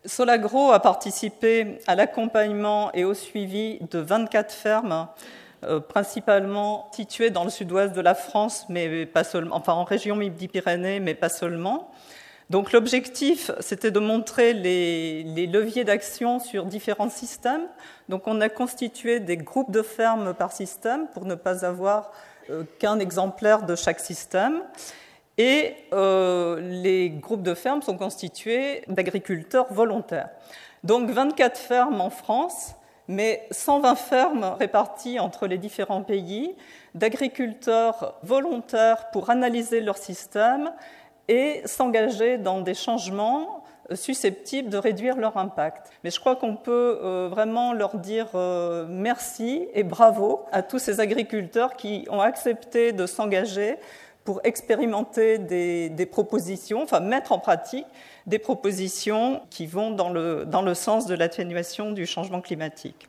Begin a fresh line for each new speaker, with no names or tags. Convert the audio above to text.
Solagro a participé à l'accompagnement et au suivi de 24 fermes, principalement situées dans le sud-ouest de la France, mais pas seulement, enfin en région Midi-Pyrénées, mais pas seulement. Donc l'objectif, c'était de montrer les leviers d'action sur différents systèmes. Donc on a constitué des groupes de fermes par système pour ne pas avoir qu'un exemplaire de chaque système. Et les groupes de fermes sont constitués d'agriculteurs volontaires. Donc 24 fermes en France, mais 120 fermes réparties entre les différents pays, d'agriculteurs volontaires pour analyser leur système et s'engager dans des changements susceptibles de réduire leur impact. Mais je crois qu'on peut vraiment leur dire merci et bravo à tous ces agriculteurs qui ont accepté de s'engager pour expérimenter des propositions, enfin mettre en pratique des propositions qui vont dans le sens de l'atténuation du changement climatique.